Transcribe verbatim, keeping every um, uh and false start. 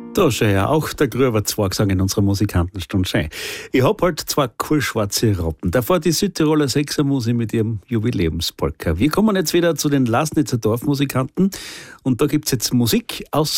Da schön, ja. Auch der Gröber zwei gesungen in unserer Musikantenstunde. Schön. Ich hab halt zwei kohlschwarze Rappen. Davor die Südtiroler Sechsermusik mit ihrem Jubiläumspolka. Wir kommen jetzt wieder zu den Lasnitzer Dorfmusikanten. Und da gibt's jetzt Musik aus